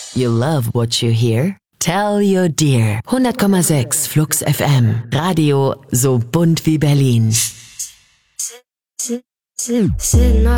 You love what you hear? Tell your dear. 100,6 Flux FM. Radio so bunt wie Berlin. Sitting